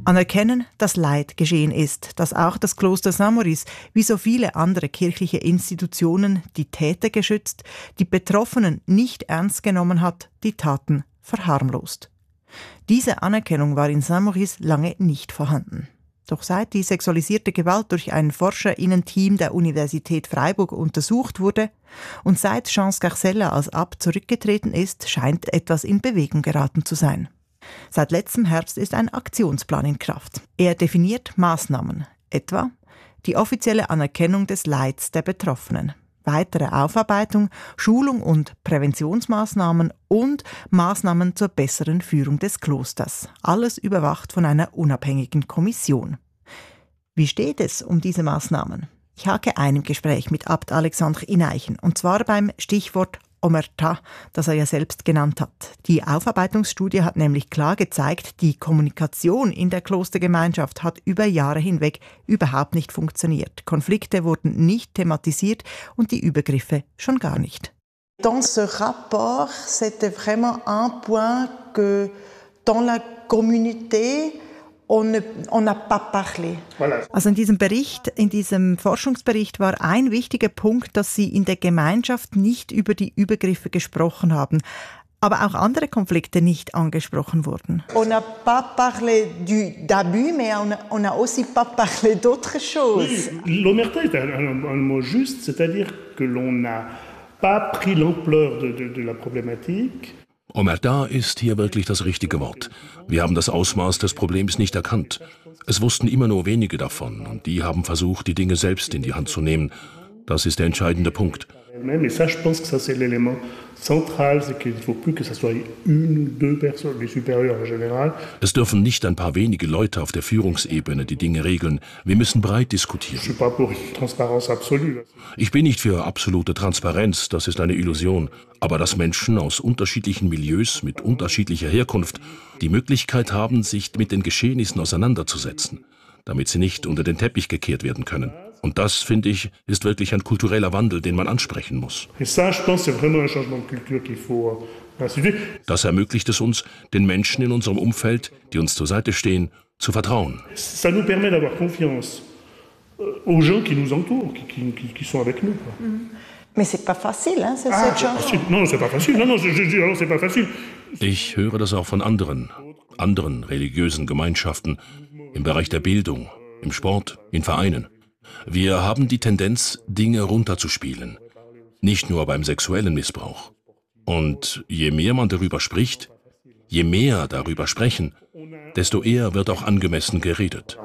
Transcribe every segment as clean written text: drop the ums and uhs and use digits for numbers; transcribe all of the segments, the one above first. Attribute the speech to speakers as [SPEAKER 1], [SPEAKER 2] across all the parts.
[SPEAKER 1] Anerkennen, dass Leid geschehen ist, dass auch das Kloster Saint-Maurice, wie so viele andere kirchliche Institutionen, die Täter geschützt, die Betroffenen nicht ernst genommen hat, die Taten verharmlost. Diese Anerkennung war in Saint-Maurice lange nicht vorhanden. Doch seit die sexualisierte Gewalt durch ein ForscherInnen-Team der Universität Freiburg untersucht wurde und seit Jean Scarcella als Abt zurückgetreten ist, scheint etwas in Bewegung geraten zu sein. Seit letztem Herbst ist ein Aktionsplan in Kraft. Er definiert Maßnahmen, etwa die offizielle Anerkennung des Leids der Betroffenen, weitere Aufarbeitung, Schulung und Präventionsmaßnahmen und Maßnahmen zur besseren Führung des Klosters. Alles überwacht von einer unabhängigen Kommission. Wie steht es um diese Maßnahmen? Ich hake ein im Gespräch mit Abt Alexandre Ineichen, und zwar beim Stichwort Omerta, das er ja selbst genannt hat. Die Aufarbeitungsstudie hat nämlich klar gezeigt, die Kommunikation in der Klostergemeinschaft hat über Jahre hinweg überhaupt nicht funktioniert. Konflikte wurden nicht thematisiert und die Übergriffe schon gar nicht.
[SPEAKER 2] Dans ce rapport, c'était vraiment un point que dans la communauté on n'a pas parlé.
[SPEAKER 1] Also in diesem Bericht, in diesem Forschungsbericht war ein wichtiger Punkt, dass Sie in der Gemeinschaft nicht über die Übergriffe gesprochen haben, aber auch andere Konflikte nicht angesprochen wurden.
[SPEAKER 2] On n'a pas parlé d'abus, mais on n'a aussi pas parlé d'autres choses.
[SPEAKER 3] L'omerta est un mot juste, c'est-à-dire que l'on n'a pas pris l'ampleur de la problématique.
[SPEAKER 4] Omerta ist hier wirklich das richtige Wort. Wir haben das Ausmaß des Problems nicht erkannt. Es wussten immer nur wenige davon und die haben versucht, die Dinge selbst in die Hand zu nehmen. Das ist der entscheidende Punkt.
[SPEAKER 3] Mais ça, je pense que ça, c'est l'élément central, c'est qu'il ne faut plus que ça soit une ou deux personnes, les supérieurs en général.
[SPEAKER 4] Es dürfen nicht ein paar wenige Leute auf der Führungsebene die Dinge regeln. Wir müssen breit diskutieren.
[SPEAKER 3] Je suis pas pour une transparence absolue.
[SPEAKER 4] Ich bin nicht für absolute Transparenz, das ist eine Illusion. Aber dass Menschen aus unterschiedlichen Milieus mit unterschiedlicher Herkunft die Möglichkeit haben, sich mit den Geschehnissen auseinanderzusetzen, damit sie nicht unter den Teppich gekehrt werden können. Und das, finde ich, ist wirklich ein kultureller Wandel, den man ansprechen muss. Das ermöglicht es uns, den Menschen in unserem Umfeld, die uns zur Seite stehen, zu vertrauen.
[SPEAKER 3] Ça nous permet d'avoir confiance aux gens qui nous entourent, qui sont avec nous.
[SPEAKER 2] Mais c'est pas facile, hein, cette chanson.
[SPEAKER 3] Non, c'est pas facile. Non, c'est pas facile.
[SPEAKER 4] Ich höre das auch von anderen religiösen Gemeinschaften, im Bereich der Bildung, im Sport, in Vereinen. Wir haben die Tendenz, Dinge runterzuspielen. Nicht nur beim sexuellen Missbrauch. Und je mehr man darüber spricht, je mehr darüber sprechen, desto eher wird auch angemessen geredet.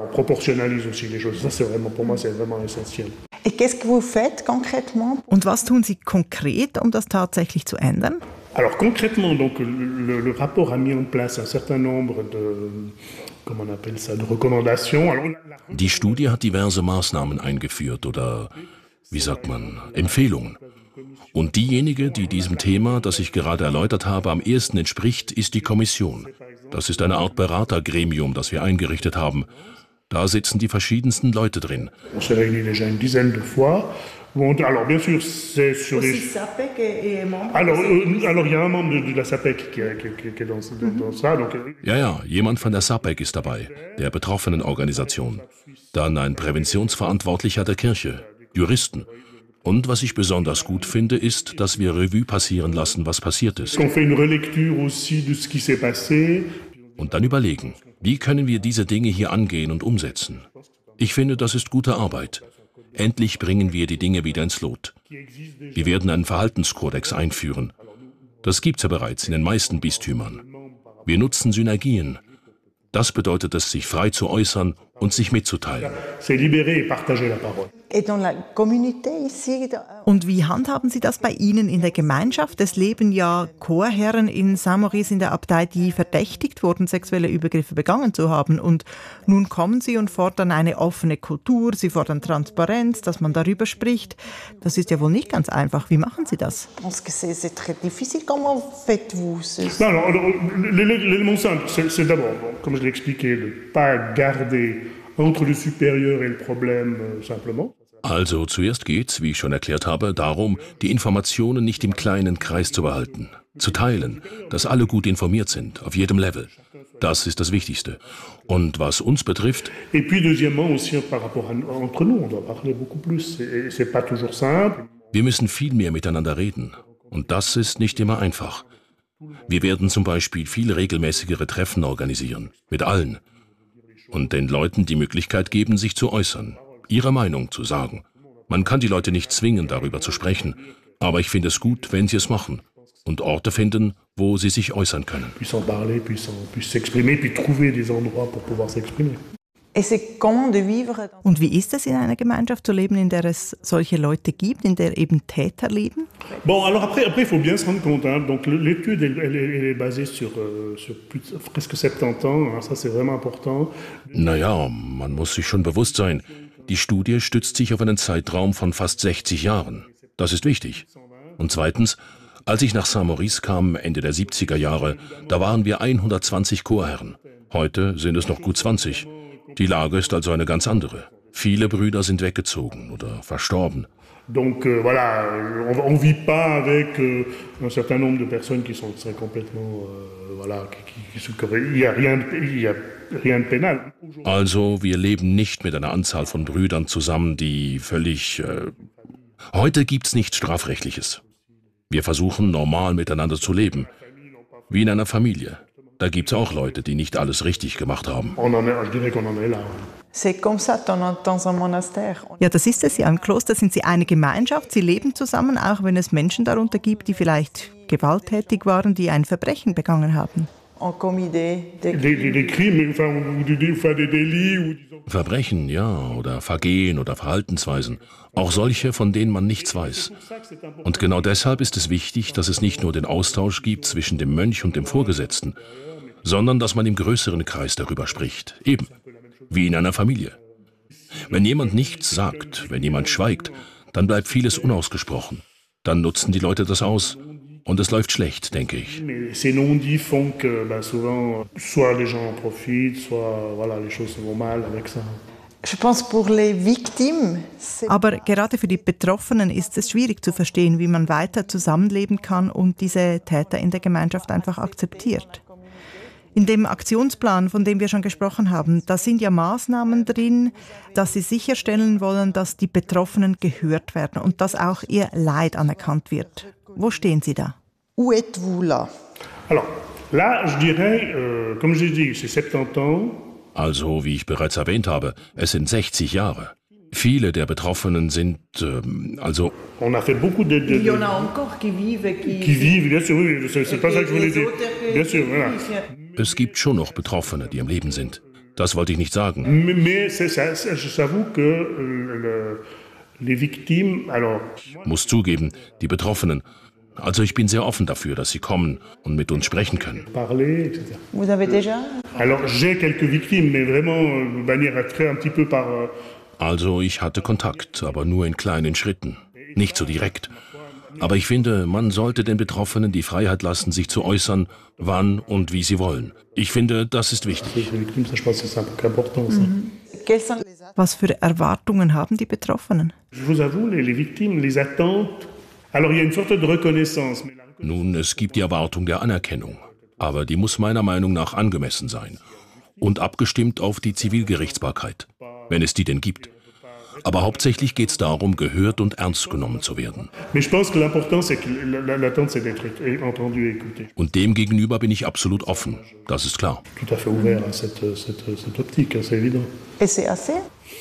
[SPEAKER 2] Et qu'est-ce que vous faites concrètement?
[SPEAKER 1] Und was tun Sie konkret, um das tatsächlich zu ändern?
[SPEAKER 3] Alors concrètement, donc, le rapport a mis en place un certain nombre de, comment on appelle ça, de recommandations.
[SPEAKER 4] Die Studie hat diverse Maßnahmen eingeführt oder, wie sagt man, Empfehlungen. Und diejenige, die diesem Thema, das ich gerade erläutert habe, am ehesten entspricht, ist die Kommission. Das ist eine Art Beratergremium, das wir eingerichtet haben. Da sitzen die verschiedensten Leute drin.
[SPEAKER 3] On s'est réunis déjà une dizaine de fois. Alors bien sûr, c'est sur les... Alors il y a un membre de la SAPEC qui est dans ça. Donc...
[SPEAKER 4] Ja, jemand von der SAPEC ist dabei, der Betroffenenorganisation. Dann ein Präventionsverantwortlicher der Kirche, Juristen. Und was ich besonders gut finde, ist, dass wir Revue passieren lassen, was passiert ist.
[SPEAKER 3] On fait une relecture aussi de ce qui s'est passé.
[SPEAKER 4] Und dann überlegen, wie können wir diese Dinge hier angehen und umsetzen. Ich finde, das ist gute Arbeit. Endlich bringen wir die Dinge wieder ins Lot. Wir werden einen Verhaltenskodex einführen. Das gibt's ja bereits in den meisten Bistümern. Wir nutzen Synergien. Das bedeutet es, sich frei zu äußern und sich mitzuteilen.
[SPEAKER 1] Und wie handhaben Sie das bei Ihnen in der Gemeinschaft? Es leben ja Chorherren in Saint-Maurice in der Abtei, die verdächtigt wurden, sexuelle Übergriffe begangen zu haben. Und nun kommen Sie und fordern eine offene Kultur, Sie fordern Transparenz, dass man darüber spricht. Das ist ja wohl nicht ganz einfach. Wie machen Sie das?
[SPEAKER 3] L'élément simple, c'est d'abord, comme je l'ai expliqué, de ne pas garder entre le supérieur et le problème simplement.
[SPEAKER 4] Also zuerst geht's, wie ich schon erklärt habe, darum, die Informationen nicht im kleinen Kreis zu behalten. zu teilen, dass alle gut informiert sind, auf jedem Level. Das ist das Wichtigste. Und was uns betrifft, wir müssen viel mehr miteinander reden. Und das ist nicht immer einfach. Wir werden zum Beispiel viel regelmäßigere Treffen organisieren, mit allen. Und den Leuten die Möglichkeit geben, sich zu äußern, ihre Meinung zu sagen. Man kann die Leute nicht zwingen, darüber zu sprechen, aber ich finde es gut, wenn sie es machen und Orte finden, wo sie sich äußern können.
[SPEAKER 1] Und wie ist es, in einer Gemeinschaft zu leben, in der es solche Leute gibt, in der eben Täter leben?
[SPEAKER 3] Bon, alors après, il faut bien se rendre compte. Donc l'étude, elle est basée sur presque 70 ans. Ça, c'est vraiment important.
[SPEAKER 4] Naja, man muss sich schon bewusst sein, die Studie stützt sich auf einen Zeitraum von fast 60 Jahren. Das ist wichtig. Und zweitens, als ich nach Saint-Maurice kam, Ende der 70er Jahre, da waren wir 120 Chorherren. Heute sind es noch gut 20. Die Lage ist also eine ganz andere. Viele Brüder sind weggezogen oder verstorben.
[SPEAKER 3] Donc voilà, on vit pas avec un certain nombre de personnes qui sont complètement il y a rien de pénal.
[SPEAKER 4] Also wir leben nicht mit einer Anzahl von Brüdern zusammen, die völlig Heute gibt's nichts Strafrechtliches. Wir versuchen normal miteinander zu leben, wie in einer Familie. Da gibt's auch Leute, die nicht alles richtig gemacht haben.
[SPEAKER 1] Ja, das ist es ja. Im Kloster sind sie eine Gemeinschaft, sie leben zusammen, auch wenn es Menschen darunter gibt, die vielleicht gewalttätig waren, die ein Verbrechen begangen haben.
[SPEAKER 4] Verbrechen, ja, oder Vergehen oder Verhaltensweisen. Auch solche, von denen man nichts weiß. Und genau deshalb ist es wichtig, dass es nicht nur den Austausch gibt zwischen dem Mönch und dem Vorgesetzten, sondern dass man im größeren Kreis darüber spricht. Eben, wie in einer Familie. Wenn jemand nichts sagt, wenn jemand schweigt, dann bleibt vieles unausgesprochen. Dann nutzen die Leute das aus. Und es läuft schlecht, denke ich.
[SPEAKER 1] Aber gerade für die Betroffenen ist es schwierig zu verstehen, wie man weiter zusammenleben kann und diese Täter in der Gemeinschaft einfach akzeptiert. In dem Aktionsplan, von dem wir schon gesprochen haben, da sind ja Maßnahmen drin, dass sie sicherstellen wollen, dass die Betroffenen gehört werden und dass auch ihr Leid anerkannt wird. Wo stehen Sie da?
[SPEAKER 2] Où êtes-vous là?
[SPEAKER 3] Alors, là, je dirais, comme j'ai dit, c'est 70 ans.
[SPEAKER 4] Also, wie ich bereits erwähnt habe, es sind 60 Jahre. Viele der Betroffenen sind,
[SPEAKER 3] On a fait beaucoup de...
[SPEAKER 2] Il y en a encore qui vivent,
[SPEAKER 3] Qui vivent, bien sûr, oui, c'est pas ça que je voulais dire. Bien sûr, voilà.
[SPEAKER 4] Es gibt schon noch Betroffene, die am Leben sind. Das wollte ich nicht sagen.
[SPEAKER 3] Mais j'avoue que les victimes, alors...
[SPEAKER 4] Muss zugeben, die Betroffenen. Also ich bin sehr offen dafür, dass sie kommen und mit uns sprechen können.
[SPEAKER 3] Parler, etc.
[SPEAKER 2] Vous avez déjà?
[SPEAKER 3] Alors j'ai quelques victimes, mais vraiment de manière un petit peu par...
[SPEAKER 4] Also ich hatte Kontakt, aber nur in kleinen Schritten, nicht so direkt. Aber ich finde, man sollte den Betroffenen die Freiheit lassen, sich zu äußern, wann und wie sie wollen. Ich finde, das ist wichtig.
[SPEAKER 1] Was für Erwartungen haben die Betroffenen?
[SPEAKER 3] Je vous avoue, les victimes, les attentes... Alors, il y a une sorte de reconnaissance.
[SPEAKER 4] Nun, es gibt die Erwartung der Anerkennung, aber die muss meiner Meinung nach angemessen sein und abgestimmt auf die Zivilgerichtsbarkeit, wenn es die denn gibt. Aber hauptsächlich geht es darum, gehört und ernst genommen zu werden. Und dem gegenüber bin ich absolut offen, das ist klar.
[SPEAKER 2] Et c'est assez?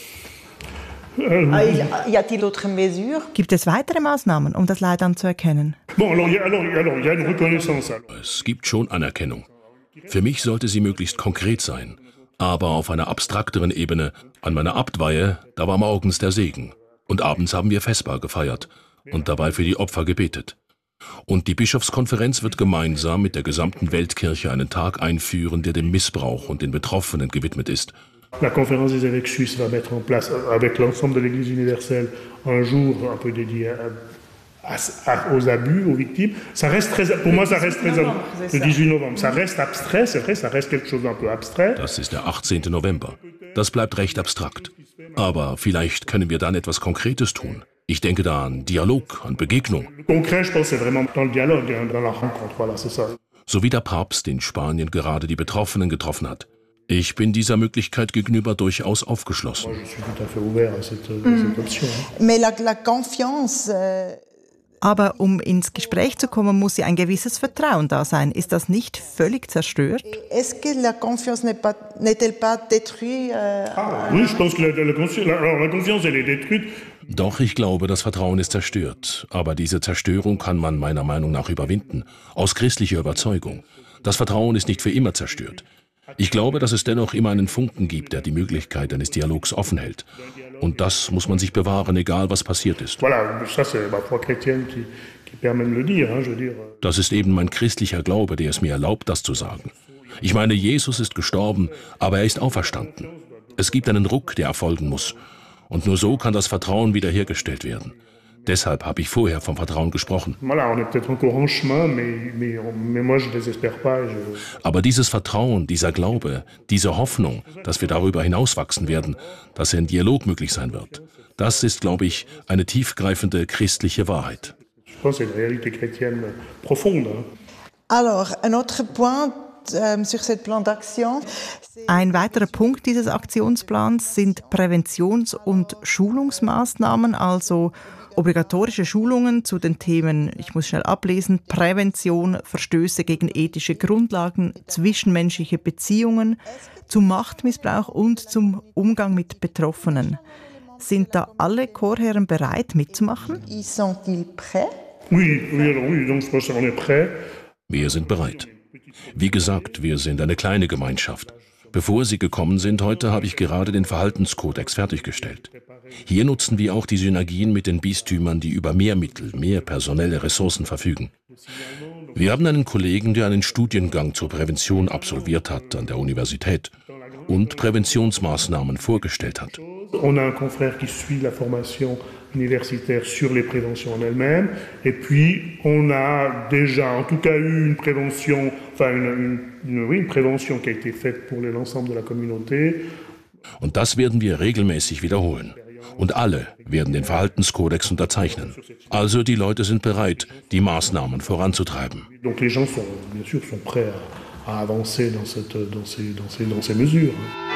[SPEAKER 2] Y a-t-il d'autres mesures?
[SPEAKER 1] Gibt es weitere Maßnahmen, um das Leid anzuerkennen?
[SPEAKER 4] Es gibt schon Anerkennung. Für mich sollte sie möglichst konkret sein. Aber auf einer abstrakteren Ebene, an meiner Abtweihe, da war morgens der Segen. Und abends haben wir Vesper gefeiert und dabei für die Opfer gebetet. Und die Bischofskonferenz wird gemeinsam mit der gesamten Weltkirche einen Tag einführen, der dem Missbrauch und den Betroffenen gewidmet ist.
[SPEAKER 3] La conférence des évêques suisses va mettre en place, avec l'ensemble de l'Église universelle, un jour un peu dédié aux abus, aux victimes. Ça reste très, pour moi, ça reste très... Le 18 novembre, ça reste abstrait, c'est vrai, ça reste quelque chose d'un peu abstrait.
[SPEAKER 4] Das ist der 18. November. Das bleibt recht abstrakt. Aber vielleicht können wir dann etwas Konkretes tun. Ich denke da an Dialog, an Begegnung. So wie der Papst in Spanien gerade die Betroffenen getroffen hat. Ich bin dieser Möglichkeit gegenüber durchaus aufgeschlossen.
[SPEAKER 1] Aber um ins Gespräch zu kommen, muss ja ein gewisses Vertrauen da sein. Ist das nicht völlig zerstört?
[SPEAKER 4] Doch, ich glaube, das Vertrauen ist zerstört. Aber diese Zerstörung kann man meiner Meinung nach überwinden. Aus christlicher Überzeugung. Das Vertrauen ist nicht für immer zerstört. Ich glaube, dass es dennoch immer einen Funken gibt, der die Möglichkeit eines Dialogs offen hält. Und das muss man sich bewahren, egal was passiert ist. Das ist eben mein christlicher Glaube, der es mir erlaubt, das zu sagen. Ich meine, Jesus ist gestorben, aber er ist auferstanden. Es gibt einen Ruck, der erfolgen muss. Und nur so kann das Vertrauen wiederhergestellt werden. Deshalb habe ich vorher vom Vertrauen gesprochen. Aber dieses Vertrauen, dieser Glaube, diese Hoffnung, dass wir darüber hinauswachsen werden, dass ein Dialog möglich sein wird, das ist, glaube ich, eine tiefgreifende christliche Wahrheit.
[SPEAKER 1] Ein weiterer Punkt dieses Aktionsplans sind Präventions- und Schulungsmaßnahmen, also obligatorische Schulungen zu den Themen, ich muss schnell ablesen, Prävention, Verstöße gegen ethische Grundlagen, zwischenmenschliche Beziehungen, zum Machtmissbrauch und zum Umgang mit Betroffenen. Sind da alle Chorherren bereit, mitzumachen?
[SPEAKER 4] Wir sind bereit. Wie gesagt, wir sind eine kleine Gemeinschaft. Bevor Sie gekommen sind heute, habe ich gerade den Verhaltenskodex fertiggestellt. Hier nutzen wir auch die Synergien mit den Bistümern, die über mehr Mittel, mehr personelle Ressourcen verfügen. Wir haben einen Kollegen, der einen Studiengang zur Prävention absolviert hat an der Universität und Präventionsmaßnahmen vorgestellt hat.
[SPEAKER 3] On a un confrère qui suit la formation universitaire sur les préventions en elles-mêmes. Et puis, on a déjà, en tout cas, eu une prévention, enfin, une prévention qui a été faite pour l'ensemble de la communauté.
[SPEAKER 4] Und das werden wir regelmäßig wiederholen. Und alle werden den Verhaltenskodex unterzeichnen. Also die Leute sind bereit, die Maßnahmen voranzutreiben.
[SPEAKER 3] Donc les gens sont, bien sûr, sont prêts à avancer dans ces mesures.